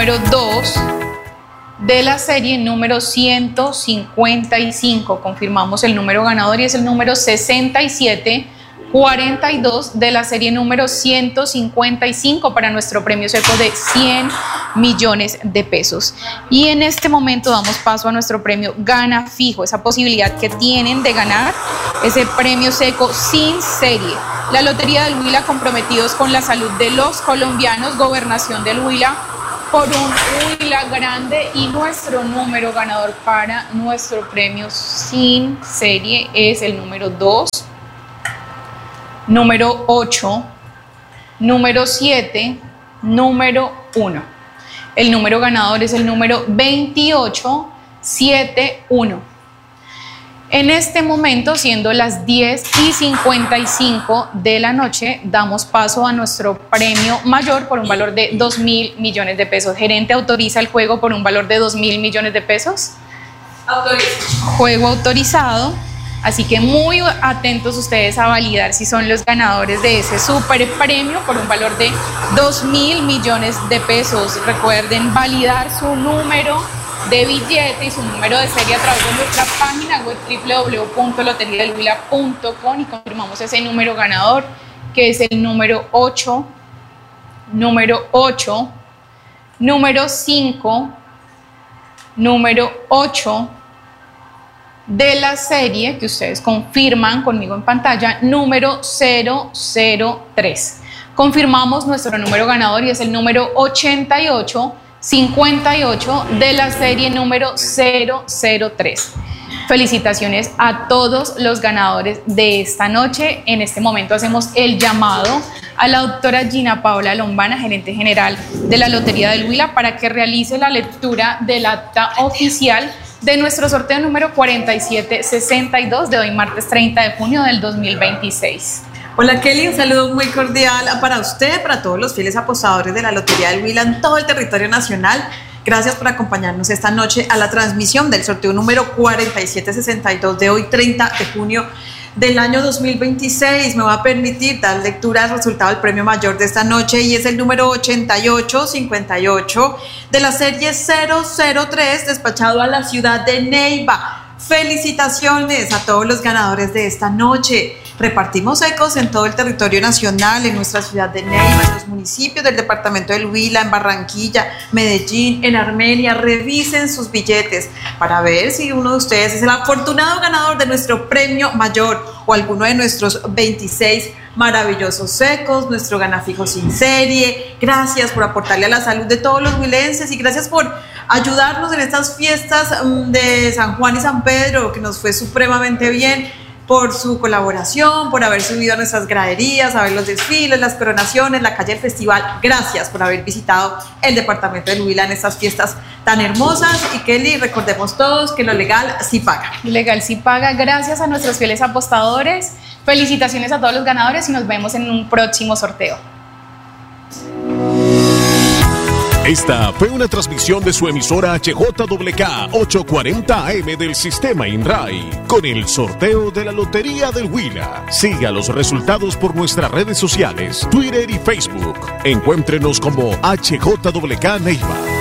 número 2 de la serie número 155. Confirmamos el número ganador y es el número 6742 de la serie número 155 para nuestro premio seco de 100 millones de pesos. Y en este momento damos paso a nuestro premio Gana Fijo, esa posibilidad que tienen de ganar ese premio seco sin serie. La Lotería del Huila, comprometidos con la salud de los colombianos, Gobernación del Huila, por un Huila grande, y nuestro número ganador para nuestro premio sin serie es el número 2, número 8, número 7, número 1. El número ganador es el número 2871. En este momento, siendo las 10:55 de la noche, damos paso a nuestro premio mayor por un valor de 2.000 millones de pesos. Gerente, ¿autoriza el juego por un valor de 2.000 millones de pesos? Autorizo. Juego autorizado. Así que muy atentos ustedes a validar si son los ganadores de ese super premio por un valor de 2.000 millones de pesos. Recuerden validar su número de billete y su número de serie a través de nuestra página web www.loteriadelhuila.com y confirmamos ese número ganador, que es el número 8, número 8, número 5, número 8 de la serie que ustedes confirman conmigo en pantalla, número 003. Confirmamos nuestro número ganador y es el número 8858 de la serie número 003. Felicitaciones a todos los ganadores de esta noche. En este momento hacemos el llamado a la doctora Gina Paola Lombana, gerente general de la Lotería del Huila, para que realice la lectura del acta oficial de nuestro sorteo número 4762 de hoy, martes 30 de junio del 2026. Hola Kelly, un saludo muy cordial para usted, para todos los fieles apostadores de la Lotería del Huila en todo el territorio nacional. Gracias por acompañarnos esta noche a la transmisión del sorteo número 4762 de hoy, 30 de junio del año 2026. Me va a permitir dar lectura al resultado del premio mayor de esta noche y es el número 8858 de la serie 003, despachado a la ciudad de Neiva. Felicitaciones a todos los ganadores de esta noche. Repartimos ecos en todo el territorio nacional, en nuestra ciudad de Neiva, en los municipios del departamento del Huila, en Barranquilla, Medellín, en Armenia. Revisen sus billetes para ver si uno de ustedes es el afortunado ganador de nuestro premio mayor o alguno de nuestros 26 maravillosos ecos, nuestro ganafijo sin serie. Gracias por aportarle a la salud de todos los huilenses y gracias por ayudarnos en estas fiestas de San Juan y San Pedro, que nos fue supremamente bien, por su colaboración, por haber subido a nuestras graderías, a ver los desfiles, las coronaciones, la calle del festival. Gracias por haber visitado el departamento del Huila en estas fiestas tan hermosas. Y Kelly, recordemos todos que lo legal sí paga. Legal sí paga. Gracias a nuestros fieles apostadores. Felicitaciones a todos los ganadores y nos vemos en un próximo sorteo. Esta fue una transmisión de su emisora HJWK 840 AM del sistema INRAI con el sorteo de la Lotería del Huila. Siga los resultados por nuestras redes sociales, Twitter y Facebook. Encuéntrenos como HJWK Neiva.